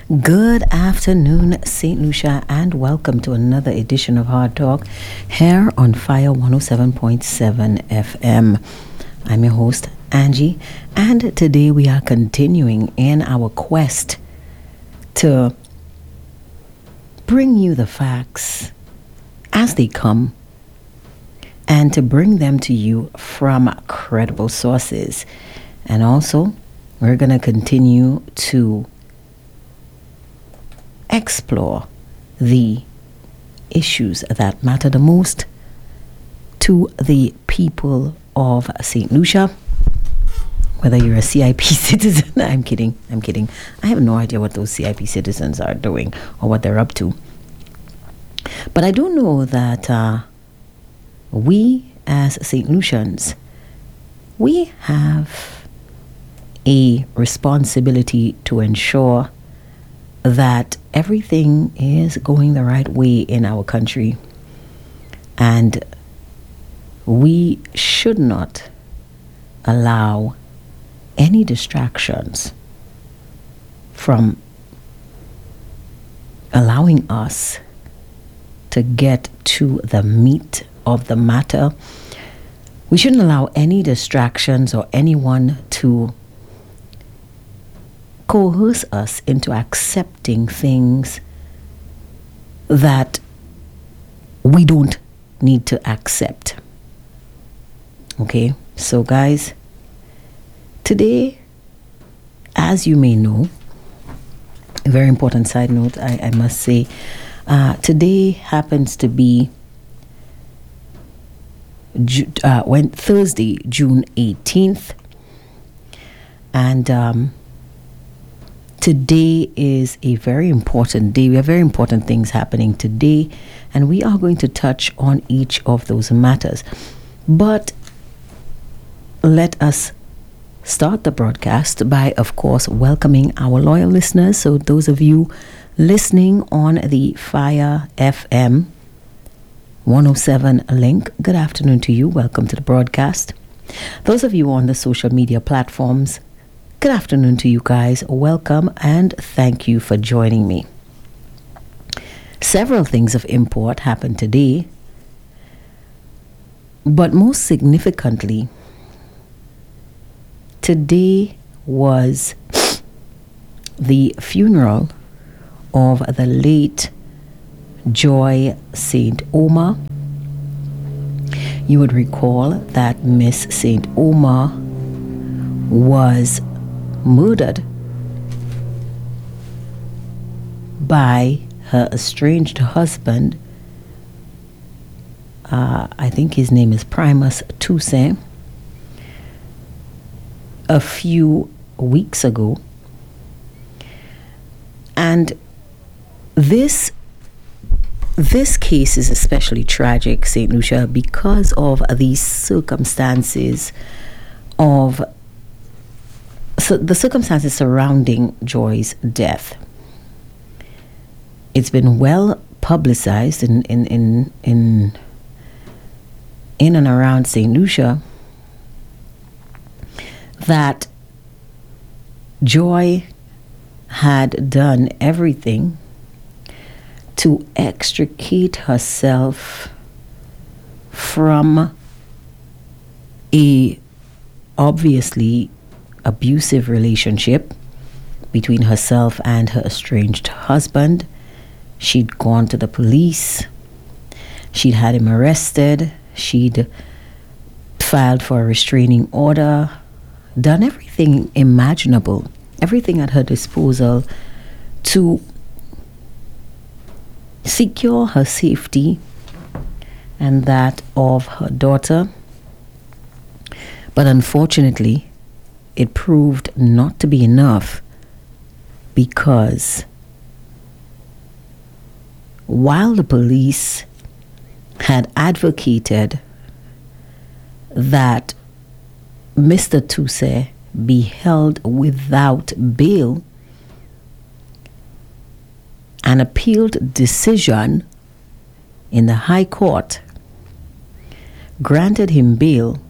Good afternoon, St. Lucia, and welcome to another edition of Hard Talk here on Fire 107.7 FM. I'm your host, Angie, and today we are continuing in our quest to bring you the facts as they come and to bring them to you from credible sources. And also, we're going to continue to explore the issues that matter the most to the people of St. Lucia. Whether you're a CIP citizen, I'm kidding. I have no idea what those CIP citizens are doing or what they're up to. But I do know that we as St. Lucians, we have a responsibility to ensure that everything is going the right way in our country, and we should not allow any distractions from allowing us to get to the meat of the matter. We shouldn't allow any distractions or anyone to coerce us into accepting things that we don't need to accept. Okay, so guys, today, as you may know, a very important side note, I must say, today happens to be Thursday, June 18th, and today is a very important day. We have very important things happening today, and we are going to touch on each of those matters. But let us start the broadcast by, of course, welcoming our loyal listeners. So those of you listening on the Fire FM 107 link, good afternoon to you. Welcome to the broadcast. Those of you on the social media platforms, good afternoon to you guys. Welcome and thank you for joining me. Several things of import happened today, but most significantly, today was the funeral of the late Joy St. Omer. You would recall that Miss St. Omer was murdered by her estranged husband. I think his name is Primus Toussaint. A few weeks ago. And this case is especially tragic, St. Lucia, because of the circumstances surrounding Joy's death. It's been well publicized in and around St. Lucia that Joy had done everything to extricate herself from a obviously abusive relationship between herself and her estranged husband. She'd gone to the police. She'd had him arrested. She'd filed for a restraining order, done everything imaginable, everything at her disposal to secure her safety and that of her daughter. But unfortunately, it proved not to be enough, because while the police had advocated that Mr. Toussaint be held without bail, an appealed decision in the High Court granted him bail,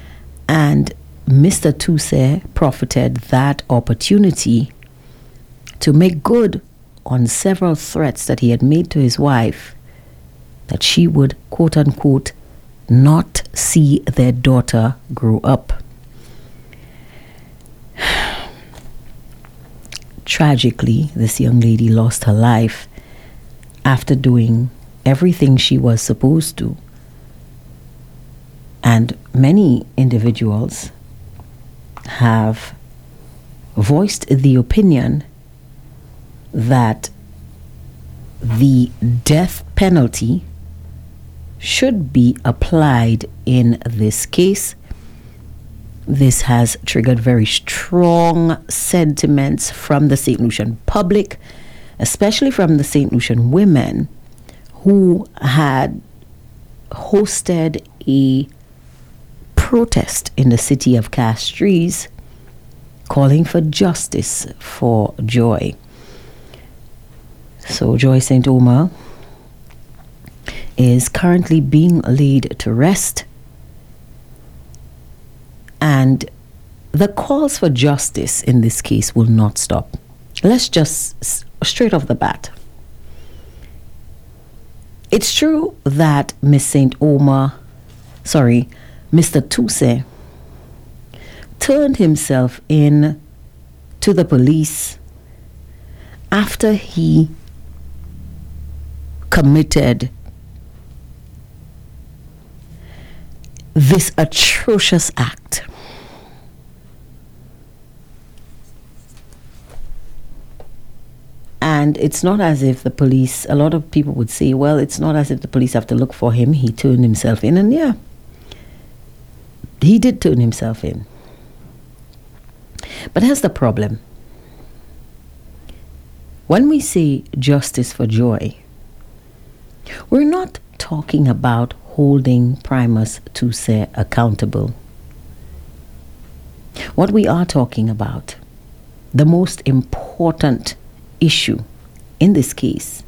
and Mr. Toussaint profited that opportunity to make good on several threats that he had made to his wife that she would, quote unquote, not see their daughter grow up. Tragically, this young lady lost her life after doing everything she was supposed to. And many individuals have voiced the opinion that the death penalty should be applied in this case. This has triggered very strong sentiments from the St. Lucian public, especially from the St. Lucian women who had hosted a protest in the city of Castries calling for justice for Joy. So Joy St. Omer is currently being laid to rest, and the calls for justice in this case will not stop. Let's just straight off the bat. It's true that Mr. Toucey turned himself in to the police after he committed this atrocious act. And it's not as if the police, a lot of people would say, well, it's not as if the police have to look for him. He turned himself in, and yeah, he did turn himself in. But here's the problem. When we say justice for Joy, we're not talking about holding Primus Toucey accountable. What we are talking about, the most important issue in this case,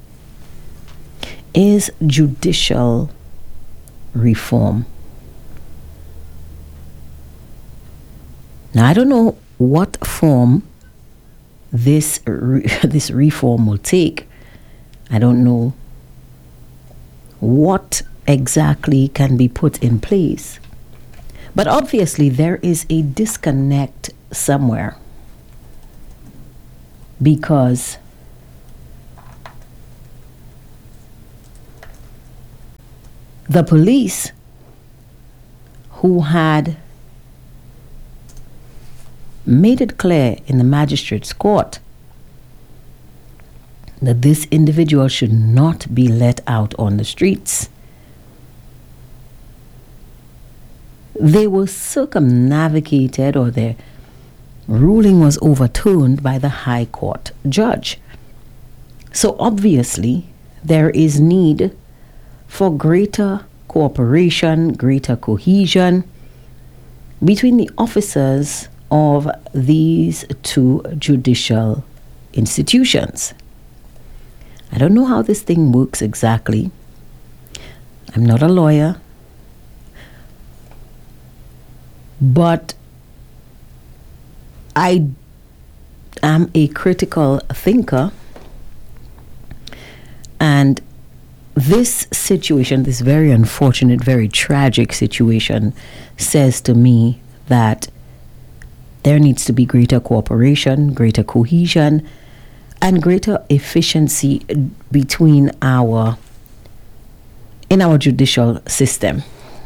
is judicial reform. Now, I don't know what form this reform will take. I don't know what exactly can be put in place. But obviously there is a disconnect somewhere, because the police who had made it clear in the magistrate's court that this individual should not be let out on the streets, they were circumnavigated, or their ruling was overturned by the High Court judge. So obviously there is need for greater cooperation, greater cohesion between the officers of these two judicial institutions. I don't know how this thing works exactly. I'm not a lawyer, but I am a critical thinker, and this situation, this very unfortunate, very tragic situation, says to me that there needs to be greater cooperation, greater cohesion, and greater efficiency in our judicial system.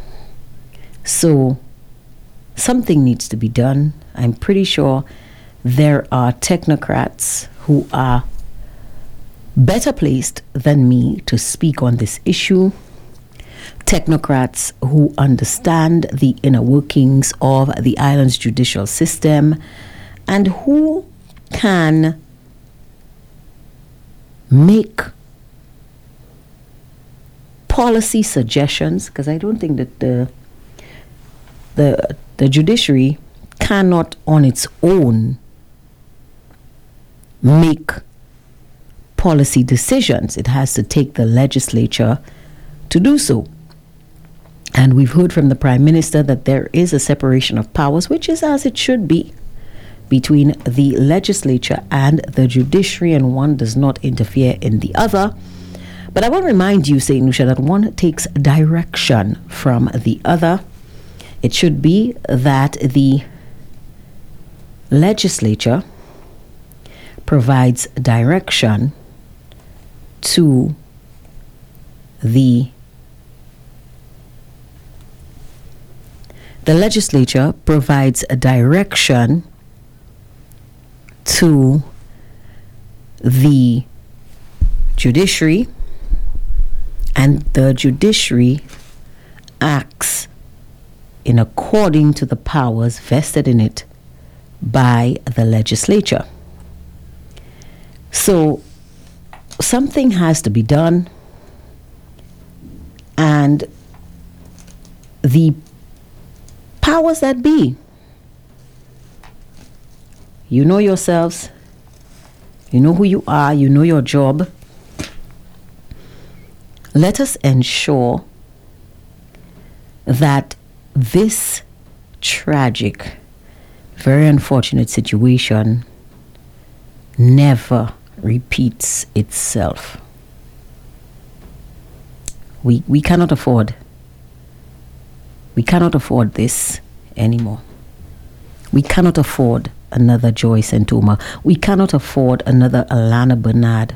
So something needs to be done. I'm pretty sure there are technocrats who are better placed than me to speak on this issue. Technocrats who understand the inner workings of the island's judicial system and who can make policy suggestions, because I don't think that the judiciary cannot on its own make policy decisions. It has to take the legislature to do so. And we've heard from the Prime Minister that there is a separation of powers, which is as it should be, between the legislature and the judiciary, and one does not interfere in the other. But I will remind you, St. Lucia, that one takes direction from the other. It should be that the legislature provides direction to the legislature provides a direction to the judiciary, and the judiciary acts in according to the powers vested in it by the legislature. So something has to be done, and the powers that be, you know yourselves, you know who you are, you know your job. Let us ensure that this tragic, very unfortunate situation never repeats itself. We cannot afford this anymore. We cannot afford another Joyce Santoma. We cannot afford another Alana Bernard.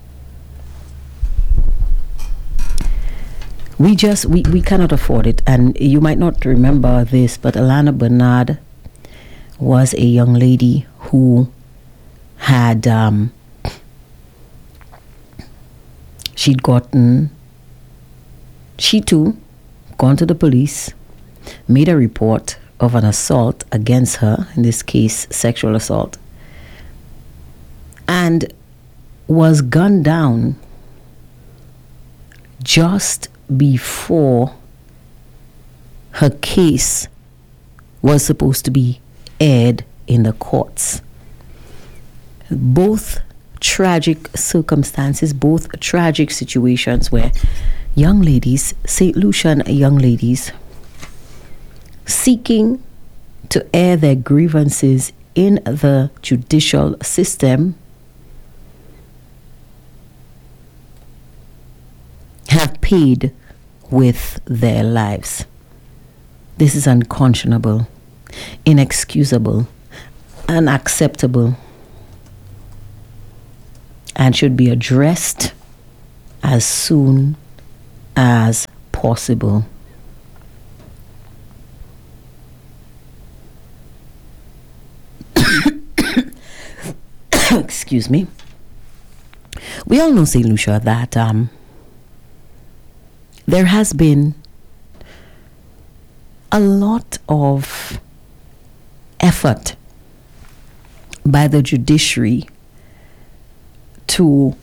We cannot afford it. And you might not remember this, but Alana Bernard was a young lady who had she too gone to the police, made a report of an assault against her, in this case sexual assault, and was gunned down just before her case was supposed to be aired in the courts. Both tragic circumstances, both tragic situations where young ladies, St. Lucian young ladies, seeking to air their grievances in the judicial system, have paid with their lives. This is unconscionable, inexcusable, unacceptable, and should be addressed as soon as possible. Excuse me. We all know, St. Lucia, that there has been a lot of effort by the judiciary to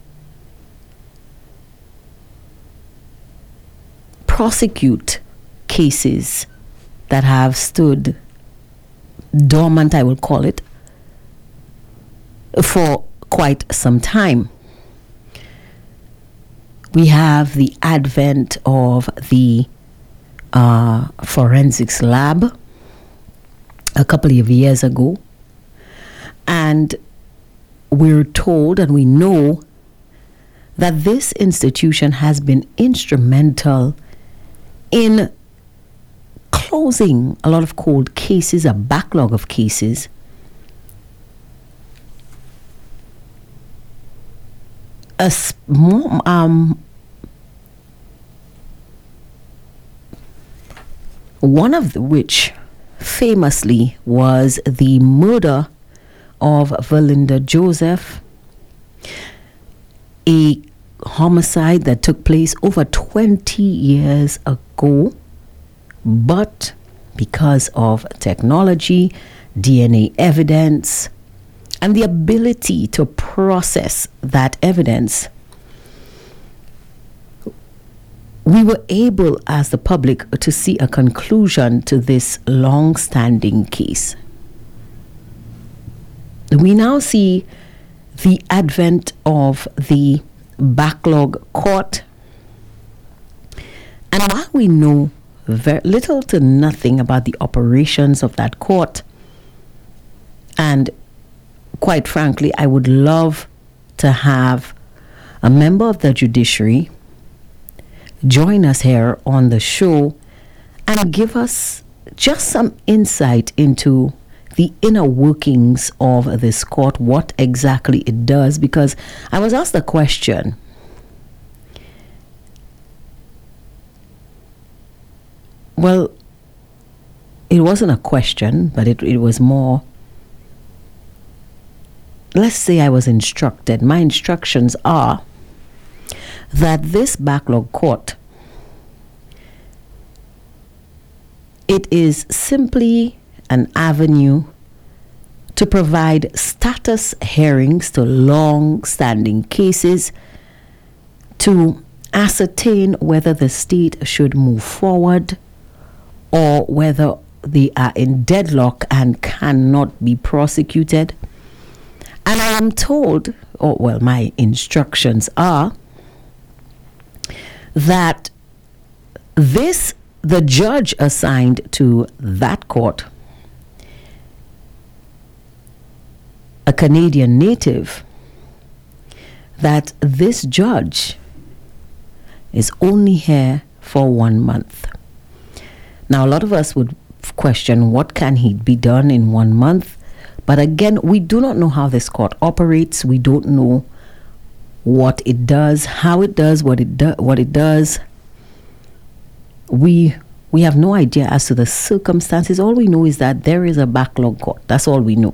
prosecute cases that have stood dormant, I will call it, for quite some time. We have the advent of the forensics lab a couple of years ago, and we're told and we know that this institution has been instrumental in closing a lot of cold cases, a backlog of cases. One of which famously was the murder of Valinda Joseph, a homicide that took place over 20 years ago, but because of technology, DNA evidence, and the ability to process that evidence, we were able as the public to see a conclusion to this long-standing case. We now see the advent of the backlog court, and while we know very little to nothing about the operations of that court And quite frankly, I would love to have a member of the judiciary join us here on the show and give us just some insight into the inner workings of this court, what exactly it does. Because I was asked the question, well, it wasn't a question, but it was more, let's say I was instructed. My instructions are that this backlog court, it is simply an avenue to provide status hearings to long-standing cases to ascertain whether the state should move forward or whether they are in deadlock and cannot be prosecuted. And I am told, or well, my instructions are that the judge assigned to that court, a Canadian native, that this judge is only here for 1 month. Now, a lot of us would question what can he be done in 1 month. But again, we do not know how this court operates. We don't know what it does, how it does, what it does. We have no idea as to the circumstances. All we know is that there is a backlog court. That's all we know.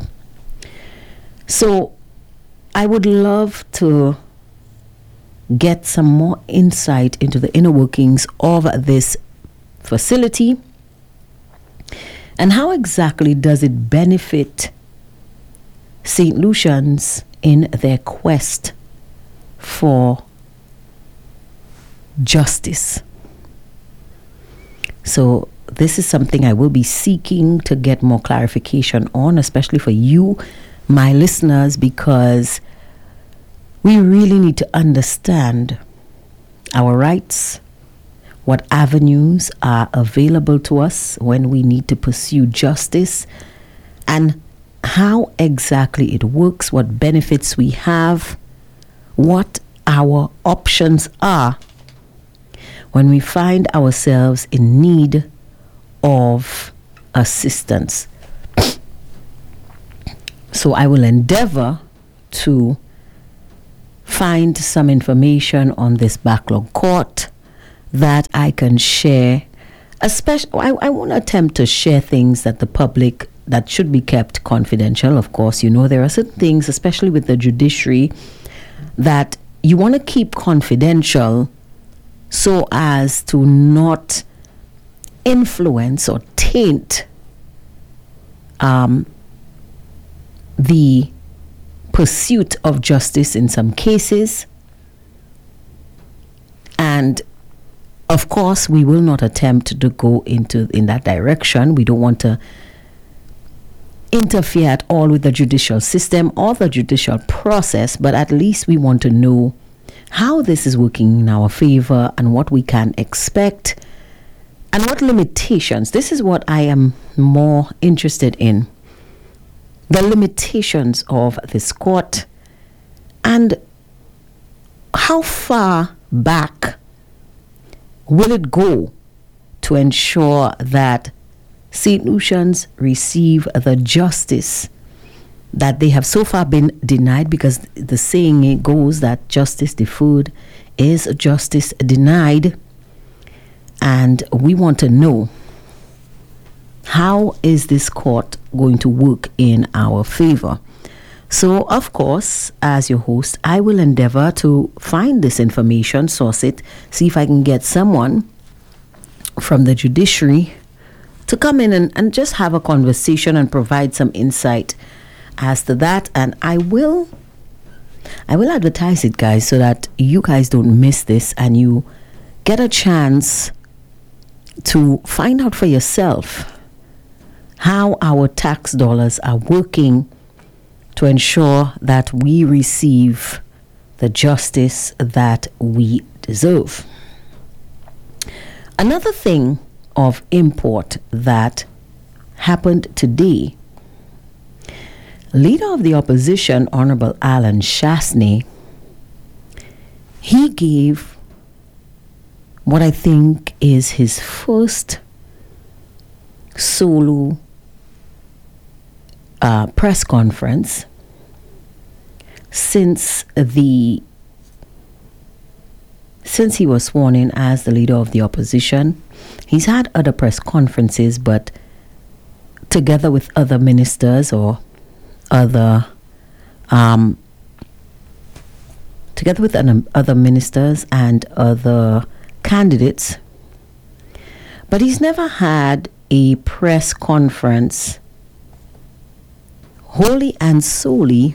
So I would love to get some more insight into the inner workings of this facility and how exactly does it benefit St. Lucians in their quest for justice. So this is something I will be seeking to get more clarification on, especially for you, my listeners, because we really need to understand our rights, what avenues are available to us when we need to pursue justice, and how exactly it works, what benefits we have, what our options are when we find ourselves in need of assistance. So I will endeavor to find some information on this backlog court that I can share. Especially, I won't attempt to share things that the public, that should be kept confidential. Of course, there are certain things, especially with the judiciary, that you want to keep confidential so as to not influence or taint the pursuit of justice in some cases. And of course, we will not attempt to go in that direction. We don't want to interfere at all with the judicial system or the judicial process, but at least we want to know how this is working in our favor and what we can expect and what limitations. This is what I am more interested in. The limitations of this court and how far back will it go to ensure that St. Lucians receive the justice that they have so far been denied, because the saying goes that justice deferred is justice denied. And we want to know, how is this court going to work in our favor? So, of course, as your host, I will endeavor to find this information, source it, see if I can get someone from the judiciary to come in and just have a conversation and provide some insight as to that. And I will advertise it, guys, so that you guys don't miss this and you get a chance to find out for yourself how our tax dollars are working to ensure that we receive the justice that we deserve. Another thing of import that happened today, Leader of the opposition, Honorable Alan Chastanet, he gave what I think is his first solo press conference since he was sworn in as the leader of the opposition. He's had other press conferences, but together with other ministers or other ministers and other candidates, but he's never had a press conference wholly and solely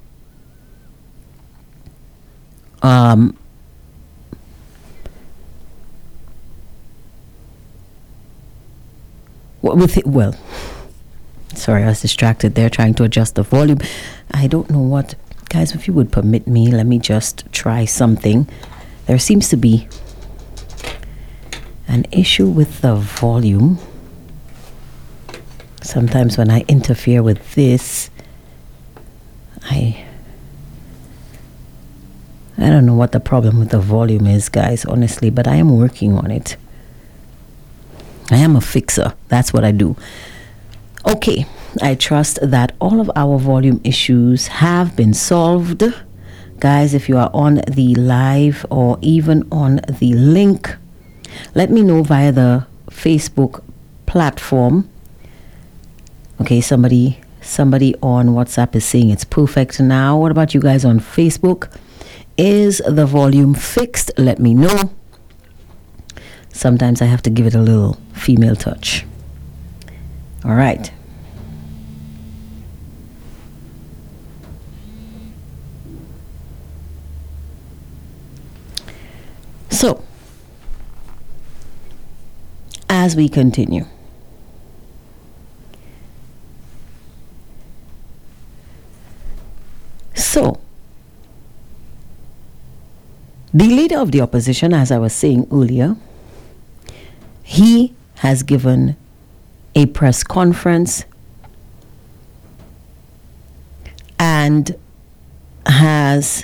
sorry, I was distracted there trying to adjust the volume. I don't know what, guys, if you would permit me, let me just try something. There seems to be an issue with the volume. Sometimes when I interfere with this, I don't know what the problem with the volume is, guys, honestly, but I am working on it. I am a fixer. That's what I do. Okay, I trust that all of our volume issues have been solved. Guys, if you are on the live or even on the link, let me know via the Facebook platform. Okay, somebody on WhatsApp is saying it's perfect now. What about you guys on Facebook? Is the volume fixed? Let me know. Sometimes I have to give it a little female touch. All right. So, as we continue, the leader of the opposition, as I was saying earlier, he has given a press conference and has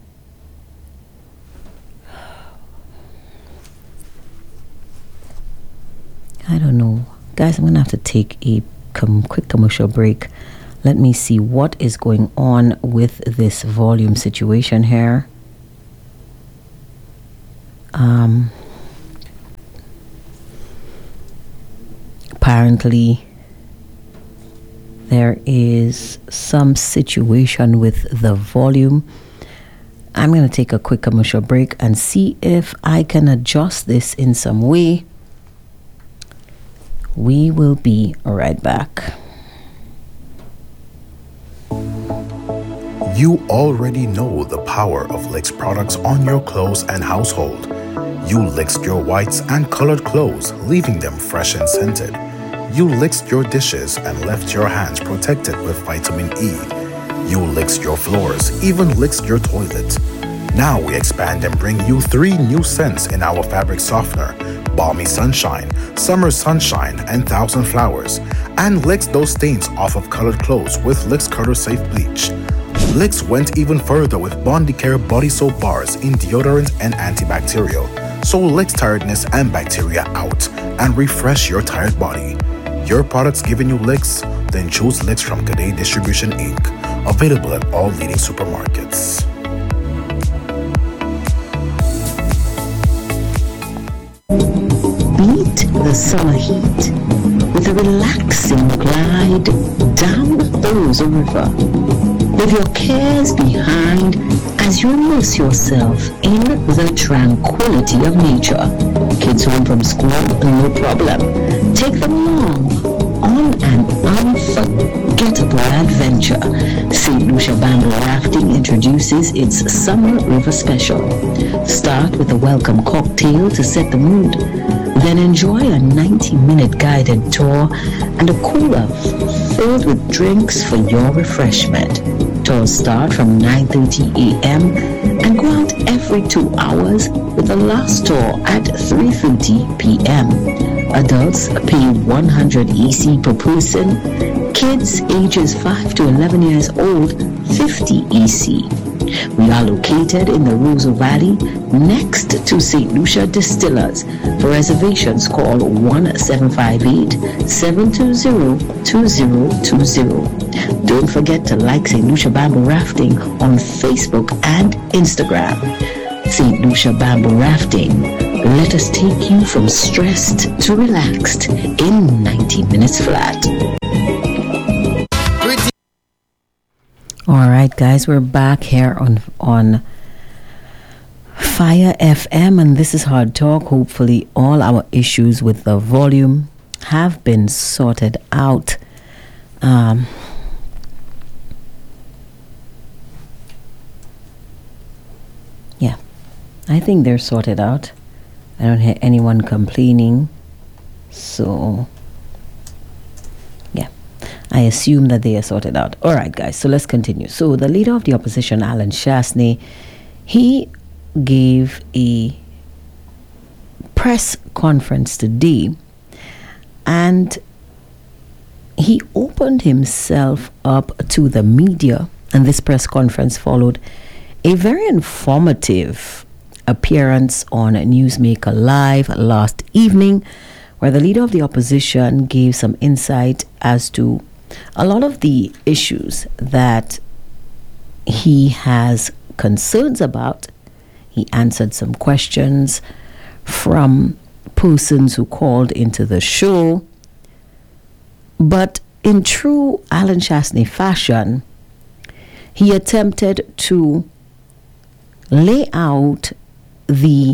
I don't know, guys, I'm gonna have to take a quick commercial break. Let me see what is going on with this volume situation here. Apparently there is some situation with the volume. I'm going to take a quick commercial break and see if I can adjust this in some way. We will be right back. You already know the power of Licks products on your clothes and household. You licked your whites and colored clothes, leaving them fresh and scented. You licked your dishes and left your hands protected with vitamin E. You licked your floors, even licked your toilet. Now we expand and bring you 3 new scents in our fabric softener: Balmy Sunshine, Summer Sunshine, and Thousand Flowers. And licks those stains off of colored clothes with Licks Cutter Safe Bleach. Licks went even further with Bondicare body soap bars in deodorant and antibacterial. So Licks tiredness and bacteria out and refresh your tired body. Your products giving you licks? Then choose Licks from Cadet Distribution Inc. Available at all leading supermarkets. Beat the summer heat with a relaxing glide down the Rosa River. Leave your cares behind as you immerse yourself in the tranquility of nature. Kids home from school, no problem. Take them along on an unforgettable adventure. St. Lucia Bamboo Rafting introduces its Summer River Special. Start with a welcome cocktail to set the mood. Then enjoy a 90-minute guided tour and a cooler filled with drinks for your refreshment. Tours start from 9:30 a.m. and go out every 2 hours with the last tour at 3:30 p.m. Adults pay 100 EC per person. Kids ages 5 to 11 years old, 50 EC. We are located in the Roseau Valley next to St. Lucia Distillers. For reservations, call 1-758-720-2020. Don't forget to like St. Lucia Bamboo Rafting on Facebook and Instagram. St. Lucia Bamboo Rafting. Let us take you from stressed to relaxed in 90 minutes flat. All right, guys, we're back here on Fire FM, and this is Hard Talk. Hopefully, all our issues with the volume have been sorted out. Yeah, I think they're sorted out. I don't hear anyone complaining, so yeah, I assume that they are sorted out. All right, guys, so let's continue. So the leader of the opposition, Alan Chastanet, he gave a press conference today, and he opened himself up to the media, and this press conference followed a very informative appearance on Newsmaker Live last evening, where the leader of the opposition gave some insight as to a lot of the issues that he has concerns about. He answered some questions from persons who called into the show. But in true Alan Chastanet fashion, he attempted to lay out the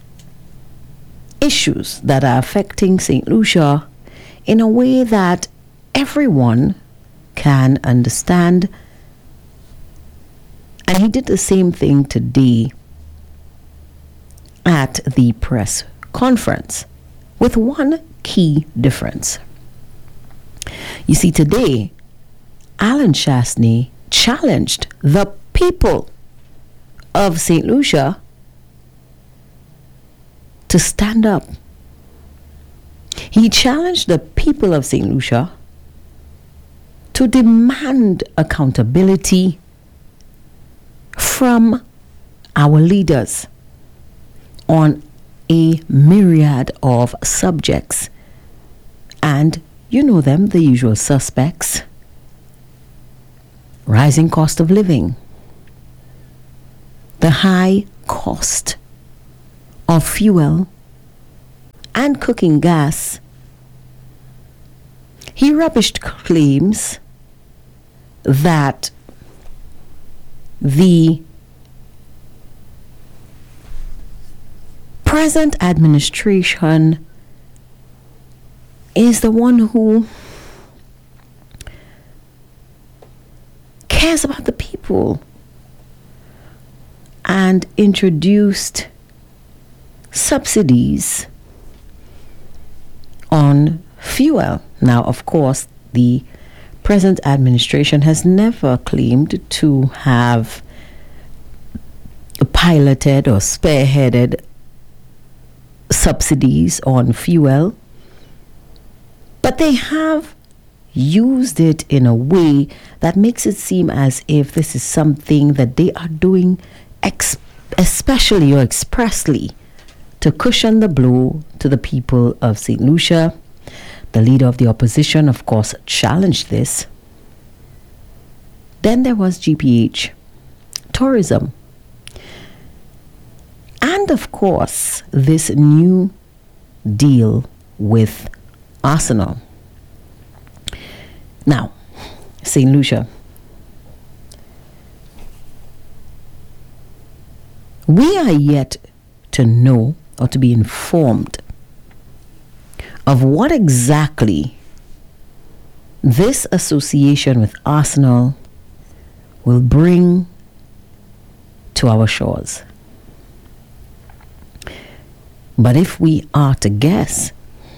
issues that are affecting St. Lucia in a way that everyone can understand. And he did the same thing today at the press conference, with one key difference. You see, today, Alan Chastanet challenged the people of St. Lucia to stand up. He challenged the people of St. Lucia to demand accountability from our leaders on a myriad of subjects. And you know them, the usual suspects: rising cost of living, the high cost of fuel and cooking gas. He rubbished claims that the present administration is the one who cares about the people and introduced subsidies on fuel. Now, of course, the present administration has never claimed to have piloted or spearheaded subsidies on fuel, but they have used it in a way that makes it seem as if this is something that they are doing especially or expressly to cushion the blow to the people of St. Lucia. The leader of the opposition, of course, challenged this. Then there was GPH, tourism. And of course, this new deal with Arsenal. Now, St. Lucia, we are yet to know or to be informed of what exactly this association with Arsenal will bring to our shores. But if we are to guess,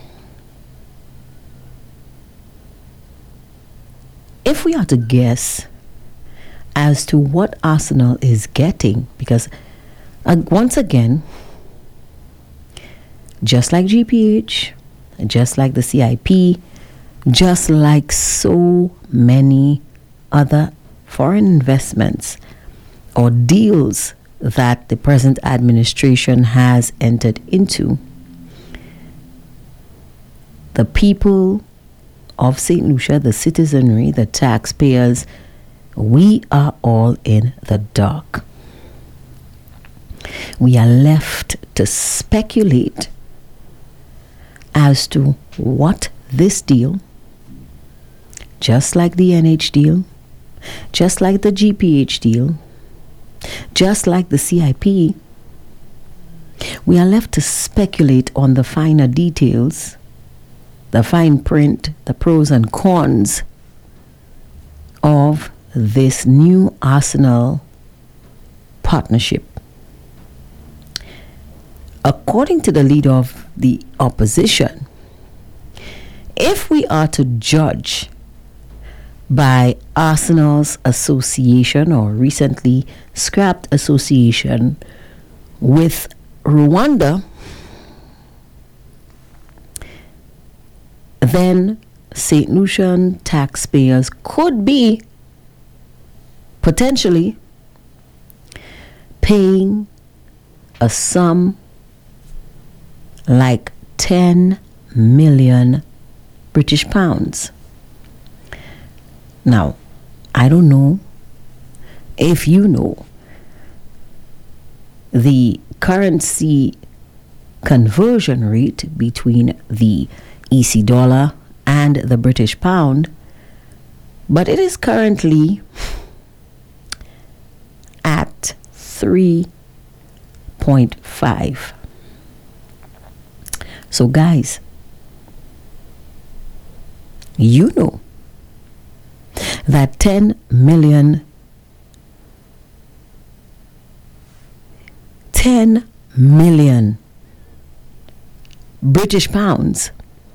as to what Arsenal is getting, because once again, just like GPH, just like the CIP, just like so many other foreign investments or deals that the present administration has entered into, the people of St. Lucia, the citizenry, the taxpayers, we are all in the dark. We are left to speculate as to what this deal, just like the NH deal, just like the GPH deal, just like the CIP, we are left to speculate on the finer details, the fine print, the pros and cons of this new Arsenal partnership. According to the leader of the opposition, if we are to judge by Arsenal's association or recently scrapped association with Rwanda, then St. Lucian taxpayers could be potentially paying a sum like 10 million British pounds. Now, I don't know if you know the currency conversion rate between the EC dollar and the British pound, but it is currently at 3.5. So guys, you know that 10 million British pounds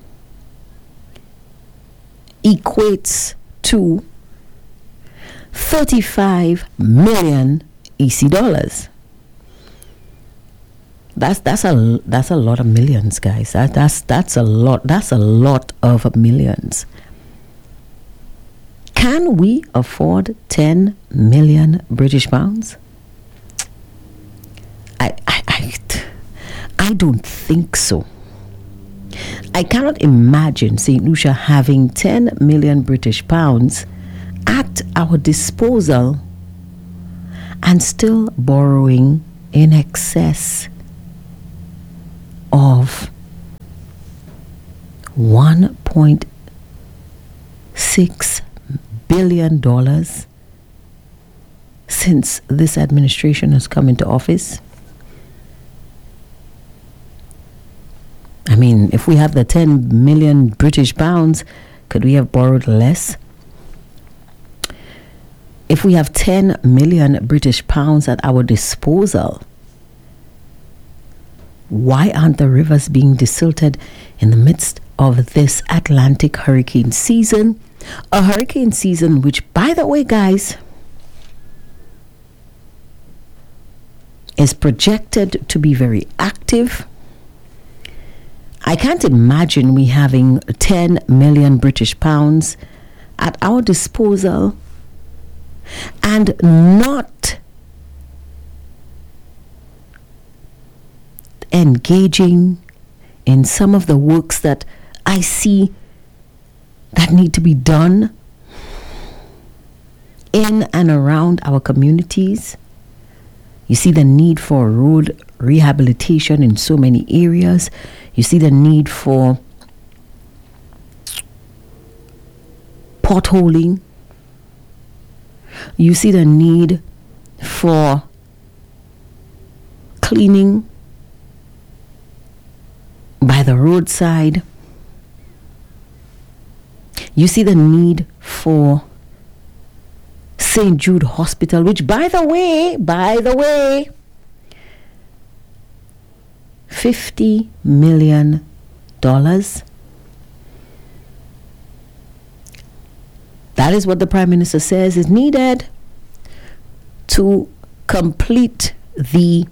equates to 35 million EC dollars. That's a lot of millions, guys. That's a lot of millions. Can we afford 10 million British pounds? I don't think so. I cannot imagine St. Lucia having 10 million British pounds at our disposal and still borrowing in excess of $1.6 billion since this administration has come into office. I mean, if we have the 10 million British pounds, could we have borrowed less? If we have 10 million British pounds at our disposal, why aren't the rivers being desilted in the midst of this Atlantic hurricane season? A hurricane season which, by the way, guys, is projected to be very active. I can't imagine we having 10 million British pounds at our disposal and not engaging in some of the works that I see that need to be done in and around our communities. You see the need for road rehabilitation in so many areas. You see the need for potholing. You see the need for cleaning by the roadside. You see the need for St. Jude Hospital, which by the way, $50 million. That is what the Prime Minister says is needed to complete the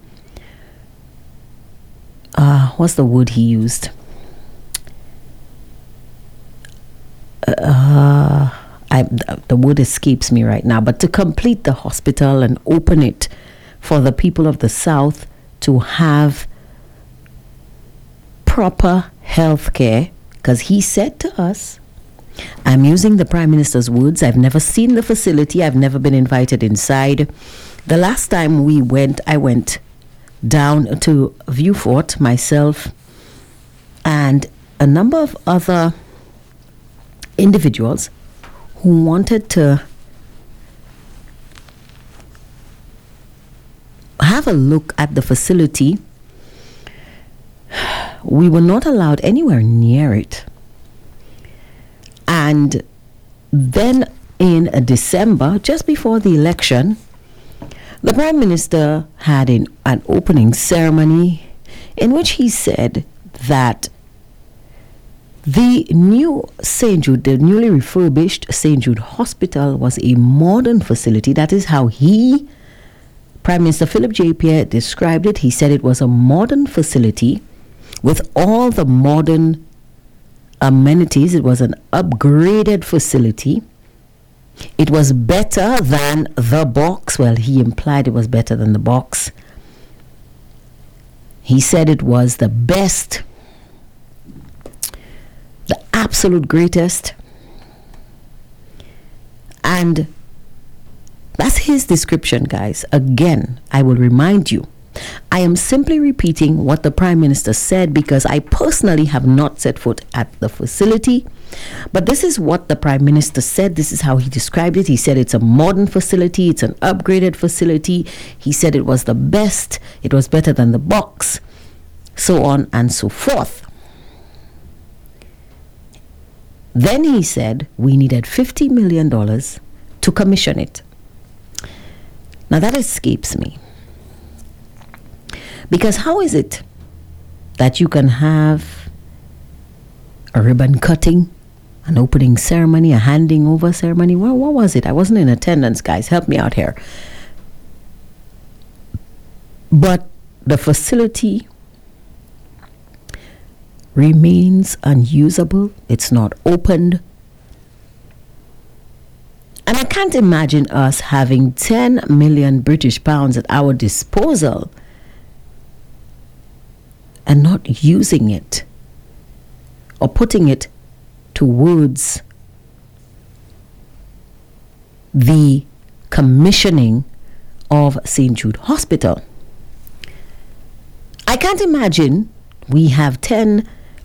what's the word he used? the word escapes me right now, but to complete the hospital and open it for the people of the South to have proper health care, because he said to us, I'm using the Prime Minister's words, I've never seen the facility, I've never been invited inside. The last time we went, I went down to Vieux Fort, myself and a number of other individuals who wanted to have a look at the facility. We were not allowed anywhere near it. And then in December, just before the election, the Prime Minister had an opening ceremony in which he said that the new St. Jude, the newly refurbished St. Jude Hospital, was a modern facility. That is how Prime Minister Philip J. Pierre described it. He said it was a modern facility with all the modern amenities. It was an upgraded facility. It was better than the box. Well, he implied it was better than the box. He said it was the best, the absolute greatest. And that's his description, guys. Again, I will remind you, I am simply repeating what the Prime Minister said because I personally have not set foot at the facility. But this is what the Prime Minister said. This is how he described it. He said it's a modern facility. It's an upgraded facility. He said it was the best. It was better than the box. So on and so forth. Then he said we needed $50 million to commission it. Now that escapes me. Because how is it that you can have a ribbon cutting, an opening ceremony, a handing over ceremony? Well, what was it? I wasn't in attendance, guys. Help me out here. But the facility remains unusable. It's not opened. And I can't imagine us having 10 million British pounds at our disposal and not using it or putting it towards the commissioning of St. Jude Hospital. I can't imagine we have 10